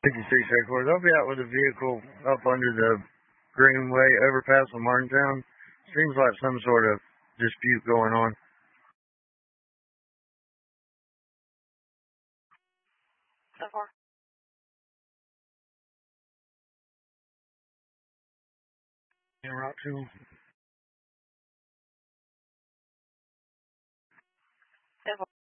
53 Headquarters. I'll be out with a vehicle up under the Greenway overpass in Martintown. Seems like some sort of dispute going on. So far. En route to him. So far.